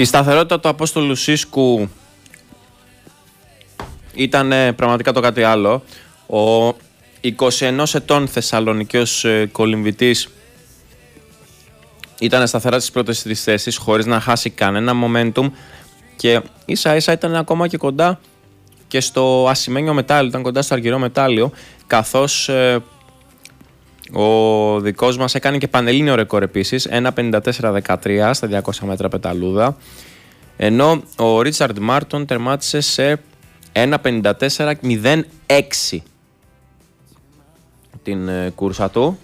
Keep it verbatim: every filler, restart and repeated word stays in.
Η σταθερότητα του Απόστολου Σίσκου ήταν πραγματικά το κάτι άλλο. Ο είκοσι ενός ετών Θεσσαλονικιός κολυμβητής ήταν σταθερά στις πρώτες τρεις θέσεις χωρίς να χάσει κανένα momentum και ίσα ίσα ήταν ακόμα και κοντά και στο ασημένιο μετάλλιο, ήταν κοντά στο αργυρό μετάλλιο, καθώς ε, ο δικός μας έκανε και πανελλήνιο ρεκόρ επίσης, ένα πενήντα τέσσερα δεκατρία στα διακόσια μέτρα πεταλούδα, ενώ ο Ρίτσαρντ Μάρτον τερμάτισε σε ένα πενήντα τέσσερα μηδέν έξι την ε, κούρσα του.